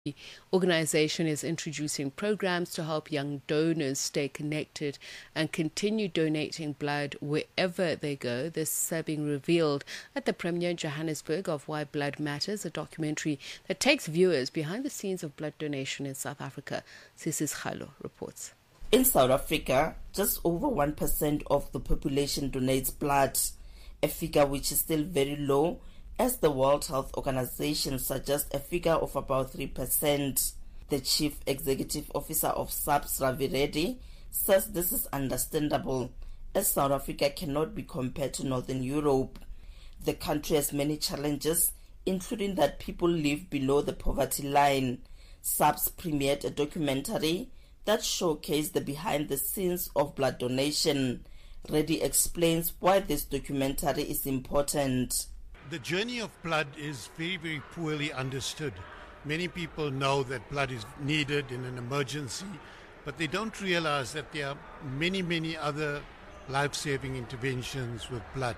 The organization is introducing programs to help young donors stay connected and continue donating blood wherever they go. This being revealed at the premiere in Johannesburg of Why Blood Matters, a documentary that takes viewers behind the scenes of blood donation in South Africa. Sisis Khalo reports. In South Africa, just over 1% of the population donates blood, a figure which is still very low, as the World Health Organization suggests a figure of about 3%. The Chief Executive Officer of SAPS, Ravi Reddy, says this is understandable, as South Africa cannot be compared to Northern Europe. The country has many challenges, including that people live below the poverty line. SAPS premiered a documentary that showcased the behind-the-scenes of blood donation. Reddy explains why this documentary is important. The journey of blood is very, very poorly understood. Many people know that blood is needed in an emergency, but they don't realize that there are many, many other life-saving interventions with blood.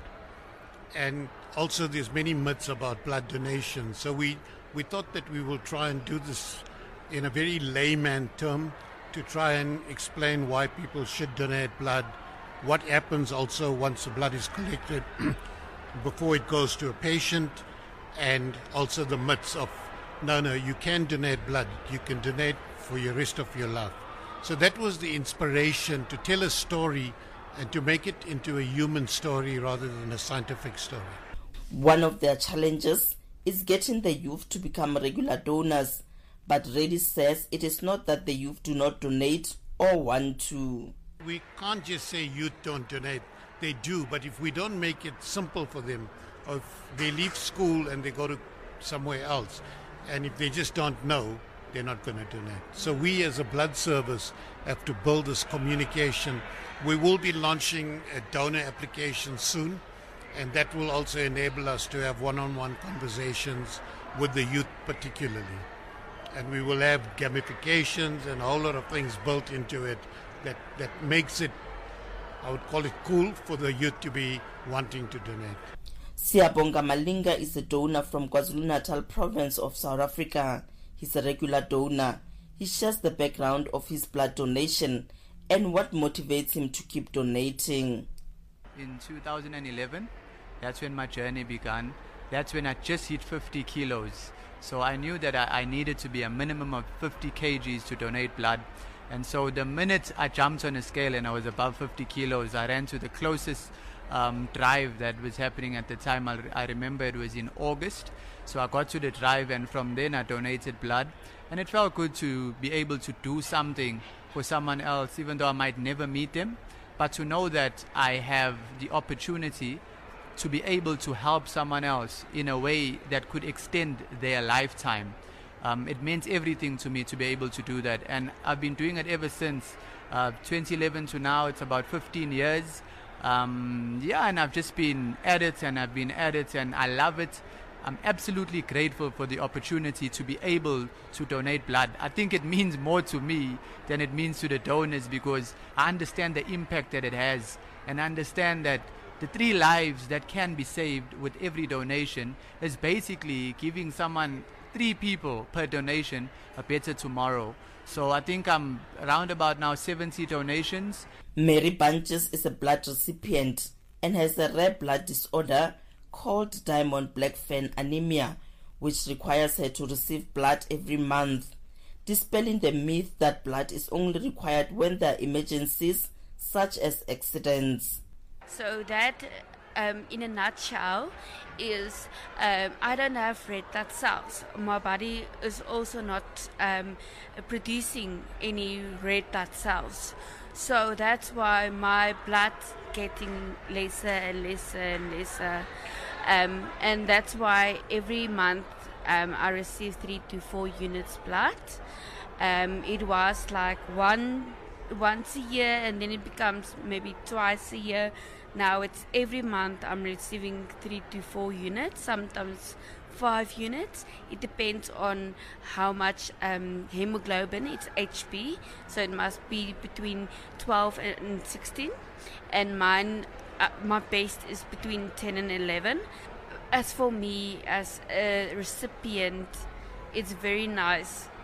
And also there's many myths about blood donation. So we thought that we will try and do this in a very layman term to try and explain why people should donate blood, what happens also once the blood is collected before it goes to a patient, and also the myths of no, you can donate blood, you can donate for the rest of your life. So that was the inspiration to tell a story and to make it into a human story rather than a scientific story. One of their challenges is getting the youth to become regular donors, but Reddy says it is not that the youth do not donate or want to. We can't just say youth don't donate. They do, but if we don't make it simple for them, or if they leave school and they go to somewhere else, and if they just don't know, they're not going to donate. So we as a blood service have to build this communication. We will be launching a donor application soon, and that will also enable us to have one-on-one conversations with the youth particularly. And we will have gamifications and a whole lot of things built into it that makes it, I would call it, cool for the youth to be wanting to donate. Siyabonga Malinga is a donor from KwaZulu-Natal province of South Africa. He's a regular donor. He shares the background of his blood donation and what motivates him to keep donating. In 2011, that's when my journey began. That's when I just hit 50 kilos. So I knew that I needed to be a minimum of 50 kgs to donate blood. And so the minute I jumped on a scale and I was above 50 kilos, I ran to the closest drive that was happening at the time. I remember it was in August. So I got to the drive, and from then I donated blood. And it felt good to be able to do something for someone else, even though I might never meet them. But to know that I have the opportunity to be able to help someone else in a way that could extend their lifetime. It meant everything to me to be able to do that, and I've been doing it ever since 2011 to now. It's about 15 years. And I've just been at it, and I love it. I'm absolutely grateful for the opportunity to be able to donate blood. I think it means more to me than it means to the donors, because I understand the impact that it has, and I understand that the 3 lives that can be saved with every donation is basically giving someone, 3 people per donation, a better tomorrow. So I think I'm around about now 70 donations. Mary Bunches is a blood recipient and has a rare blood disorder called diamond black fan anemia, which requires her to receive blood every month, dispelling the myth that blood is only required when there are emergencies such as accidents. So that, in a nutshell, is I don't have red blood cells. My body is also not producing any red blood cells. So that's why my blood getting lesser and lesser and lesser. And that's why every month I receive 3 to 4 units blood. It was like once a year, and then it becomes maybe twice a year. Now it's every month I'm receiving 3 to 4 units, sometimes 5 units. It depends on how much hemoglobin, it's HB, so it must be between 12 and 16, and mine, my best is between 10 and 11. As for me, as a recipient, it's very nice